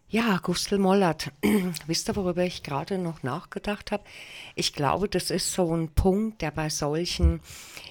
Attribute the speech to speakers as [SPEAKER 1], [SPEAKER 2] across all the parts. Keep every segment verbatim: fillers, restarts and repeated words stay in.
[SPEAKER 1] Ja, Gustl Mollert. Wisst ihr, worüber ich gerade noch nachgedacht habe? Ich glaube, das ist so ein Punkt, der bei solchen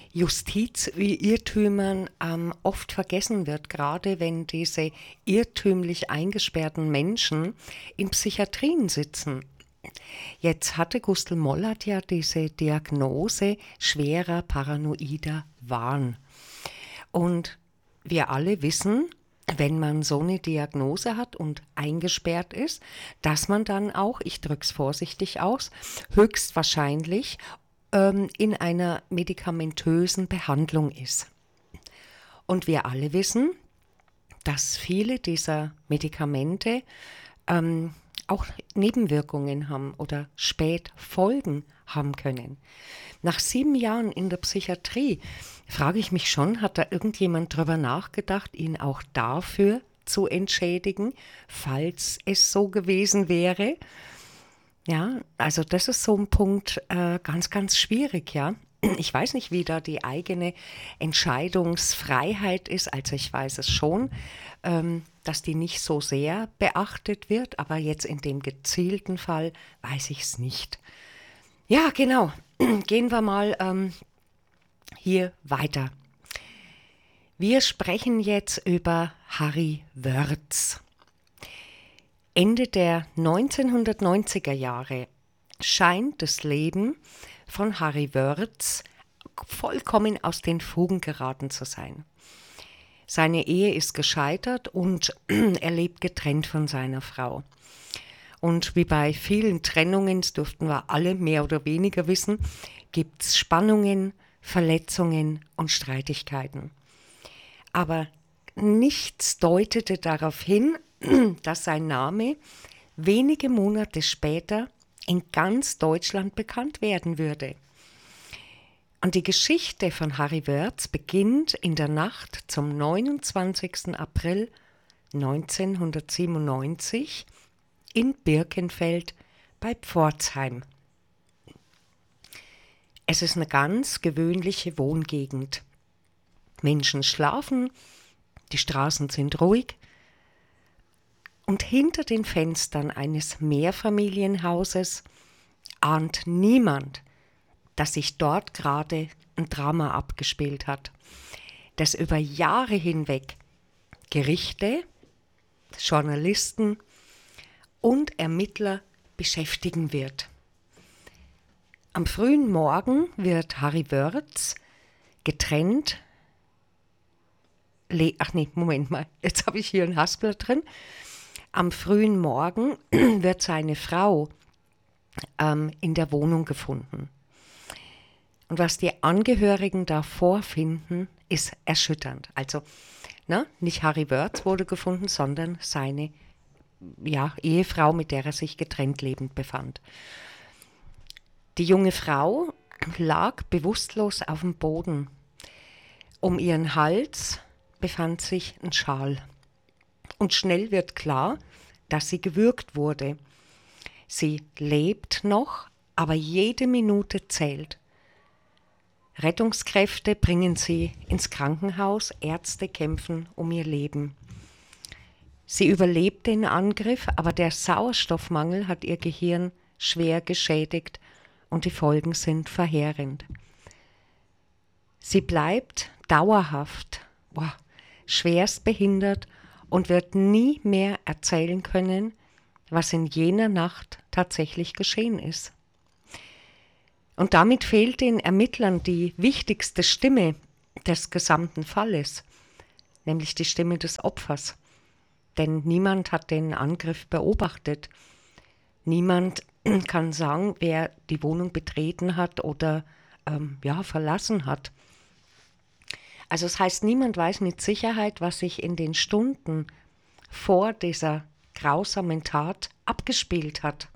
[SPEAKER 1] Justizirrtümern ähm, oft vergessen wird, gerade wenn diese irrtümlich eingesperrten Menschen in Psychiatrien sitzen. Jetzt hatte Gustl Mollert ja diese Diagnose schwerer paranoider Wahn. Und wir alle wissen, wenn man so eine Diagnose hat und eingesperrt ist, dass man dann auch, ich drücke es vorsichtig aus, höchstwahrscheinlich ähm, in einer medikamentösen Behandlung ist. Und wir alle wissen, dass viele dieser Medikamente ähm, auch Nebenwirkungen haben oder Spätfolgen haben können. Nach sieben Jahren in der Psychiatrie frage ich mich schon, hat da irgendjemand drüber nachgedacht, ihn auch dafür zu entschädigen, falls es so gewesen wäre? Ja, also das ist so ein Punkt, äh, ganz, ganz schwierig, ja. Ich weiß nicht, wie da die eigene Entscheidungsfreiheit ist. Also ich weiß es schon, ähm, dass die nicht so sehr beachtet wird, aber jetzt in dem gezielten Fall weiß ich es nicht. Ja, genau. Gehen wir mal ähm, hier weiter. Wir sprechen jetzt über Harry Wörth. Ende der neunzehnhundertneunziger Jahre scheint das Leben von Harry Wörth vollkommen aus den Fugen geraten zu sein. Seine Ehe ist gescheitert und er lebt getrennt von seiner Frau. Und wie bei vielen Trennungen, das dürften wir alle mehr oder weniger wissen, gibt es Spannungen, Verletzungen und Streitigkeiten. Aber nichts deutete darauf hin, dass sein Name wenige Monate später in ganz Deutschland bekannt werden würde. Und die Geschichte von Harry Wörth beginnt in der Nacht zum neunundzwanzigsten April neunzehnhundertsiebenundneunzig in Birkenfeld bei Pforzheim. Es ist eine ganz gewöhnliche Wohngegend. Menschen schlafen, die Straßen sind ruhig und hinter den Fenstern eines Mehrfamilienhauses ahnt niemand, dass sich dort gerade ein Drama abgespielt hat, das über Jahre hinweg Gerichte, Journalisten und Ermittler beschäftigen wird. Am frühen Morgen wird Harry Wörth getrennt. Le- Ach nee, Moment mal, jetzt habe ich hier einen Haspler drin. Am frühen Morgen wird seine Frau ähm, in der Wohnung gefunden. Und was die Angehörigen da vorfinden, ist erschütternd. Also, ne, nicht Harry Wörth wurde gefunden, sondern seine ja, Ehefrau, mit der er sich getrennt lebend befand. Die junge Frau lag bewusstlos auf dem Boden. Um ihren Hals befand sich ein Schal. Und schnell wird klar, dass sie gewürgt wurde. Sie lebt noch, aber jede Minute zählt. Rettungskräfte bringen sie ins Krankenhaus, Ärzte kämpfen um ihr Leben. Sie überlebt den Angriff, aber der Sauerstoffmangel hat ihr Gehirn schwer geschädigt und die Folgen sind verheerend. Sie bleibt dauerhaft, boah, schwerst behindert und wird nie mehr erzählen können, was in jener Nacht tatsächlich geschehen ist. Und damit fehlt den Ermittlern die wichtigste Stimme des gesamten Falles, nämlich die Stimme des Opfers. Denn niemand hat den Angriff beobachtet. Niemand kann sagen, wer die Wohnung betreten hat oder ähm, ja, verlassen hat. Also das heißt, niemand weiß mit Sicherheit, was sich in den Stunden vor dieser grausamen Tat abgespielt hat.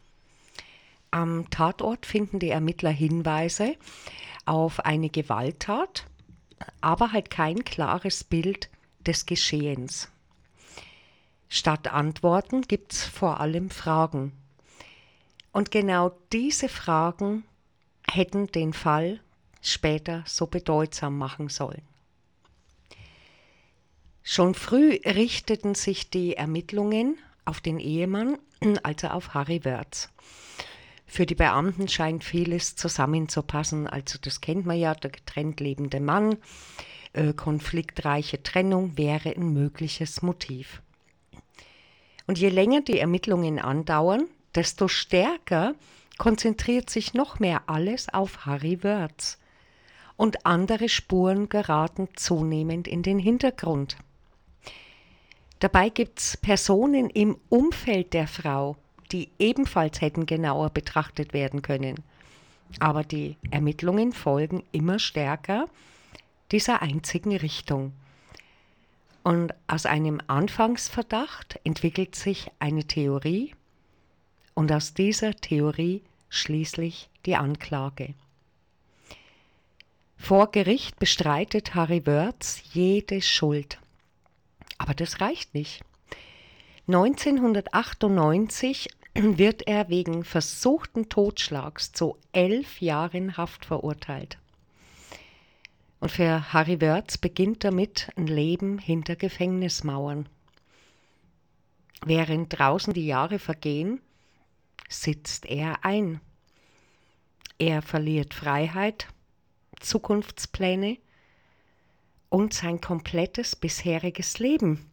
[SPEAKER 1] Am Tatort finden die Ermittler Hinweise auf eine Gewalttat, aber halt kein klares Bild des Geschehens. Statt Antworten gibt es vor allem Fragen. Und genau diese Fragen hätten den Fall später so bedeutsam machen sollen. Schon früh richteten sich die Ermittlungen auf den Ehemann, also auf Harry Wörth. Für die Beamten scheint vieles zusammenzupassen. Also das kennt man ja, der getrennt lebende Mann, äh, konfliktreiche Trennung wäre ein mögliches Motiv. Und je länger die Ermittlungen andauern, desto stärker konzentriert sich noch mehr alles auf Harry Wörth. Und andere Spuren geraten zunehmend in den Hintergrund. Dabei gibt es Personen im Umfeld der Frau, die ebenfalls hätten genauer betrachtet werden können. Aber die Ermittlungen folgen immer stärker dieser einzigen Richtung. Und aus einem Anfangsverdacht entwickelt sich eine Theorie und aus dieser Theorie schließlich die Anklage. Vor Gericht bestreitet Harry Wörth jede Schuld. Aber das reicht nicht. neunzehnhundertachtundneunzig wird er wegen versuchten Totschlags zu elf Jahren Haft verurteilt. Und für Harry Wörth beginnt damit ein Leben hinter Gefängnismauern. Während draußen die Jahre vergehen, sitzt er ein. Er verliert Freiheit, Zukunftspläne und sein komplettes bisheriges Leben.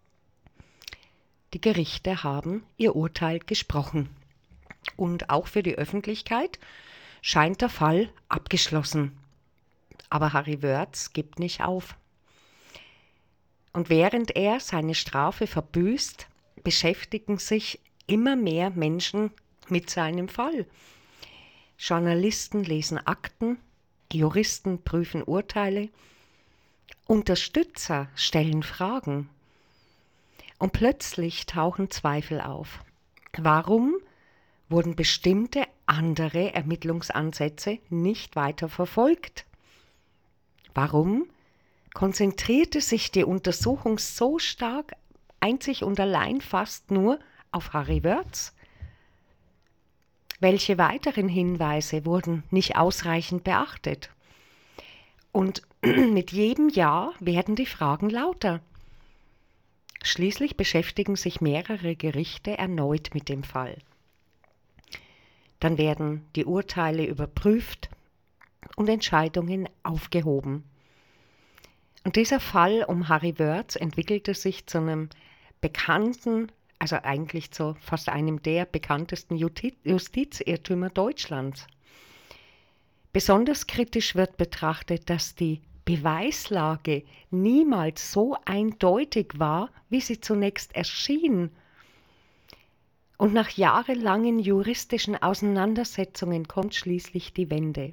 [SPEAKER 1] Die Gerichte haben ihr Urteil gesprochen. Und auch für die Öffentlichkeit scheint der Fall abgeschlossen. Aber Harry Wörth gibt nicht auf. Und während er seine Strafe verbüßt, beschäftigen sich immer mehr Menschen mit seinem Fall. Journalisten lesen Akten, Juristen prüfen Urteile, Unterstützer stellen Fragen. Und plötzlich tauchen Zweifel auf. Warum wurden bestimmte andere Ermittlungsansätze nicht weiter verfolgt? Warum konzentrierte sich die Untersuchung so stark, einzig und allein fast nur auf Harry Wörth? Welche weiteren Hinweise wurden nicht ausreichend beachtet? Und mit jedem Jahr werden die Fragen lauter. Schließlich beschäftigen sich mehrere Gerichte erneut mit dem Fall. Dann werden die Urteile überprüft und Entscheidungen aufgehoben. Und dieser Fall um Harry Wörth entwickelte sich zu einem bekannten, also eigentlich zu fast einem der bekanntesten Justizirrtümer Deutschlands. Besonders kritisch wird betrachtet, dass die Beweislage niemals so eindeutig war, wie sie zunächst erschien. Und nach jahrelangen juristischen Auseinandersetzungen kommt schließlich die Wende.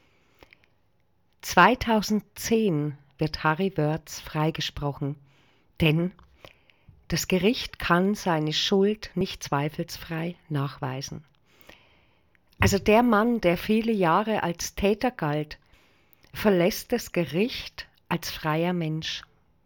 [SPEAKER 1] zweitausendzehn wird Harry Wörth freigesprochen, denn das Gericht kann seine Schuld nicht zweifelsfrei nachweisen. Also der Mann, der viele Jahre als Täter galt, verlässt das Gericht als freier Mensch.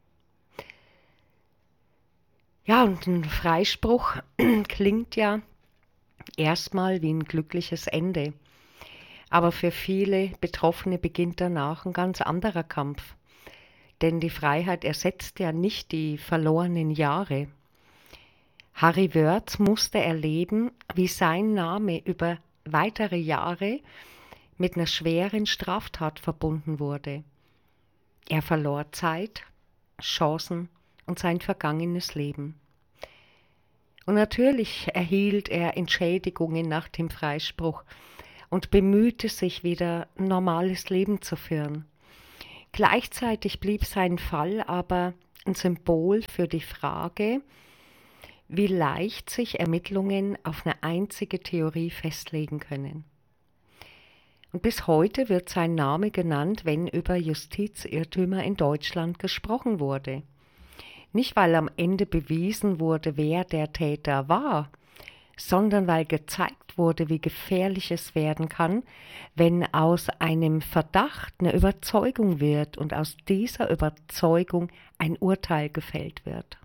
[SPEAKER 1] Ja, und ein Freispruch klingt ja erstmal wie ein glückliches Ende. Aber für viele Betroffene beginnt danach ein ganz anderer Kampf. Denn die Freiheit ersetzt ja nicht die verlorenen Jahre. Harry Wörth musste erleben, wie sein Name über weitere Jahre mit einer schweren Straftat verbunden wurde. Er verlor Zeit, Chancen und sein vergangenes Leben. Und natürlich erhielt er Entschädigungen nach dem Freispruch und bemühte sich wieder, ein normales Leben zu führen. Gleichzeitig blieb sein Fall aber ein Symbol für die Frage, wie leicht sich Ermittlungen auf eine einzige Theorie festlegen können. Und bis heute wird sein Name genannt, wenn über Justizirrtümer in Deutschland gesprochen wurde. Nicht, weil am Ende bewiesen wurde, wer der Täter war, sondern weil gezeigt wurde, wie gefährlich es werden kann, wenn aus einem Verdacht eine Überzeugung wird und aus dieser Überzeugung ein Urteil gefällt wird.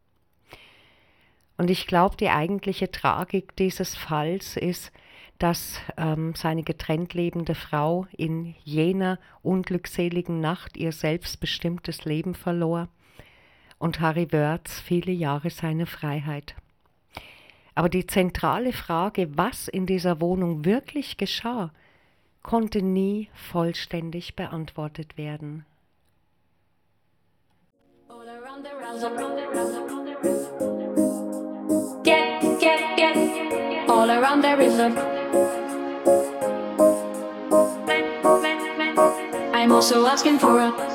[SPEAKER 1] Und ich glaube, die eigentliche Tragik dieses Falls ist, dass ähm, seine getrennt lebende Frau in jener unglückseligen Nacht ihr selbstbestimmtes Leben verlor und Harry Wörth viele Jahre seine Freiheit. Aber die zentrale Frage, was in dieser Wohnung wirklich geschah, konnte nie vollständig beantwortet werden.
[SPEAKER 2] Get, get, get, all around there is a I'm also asking for a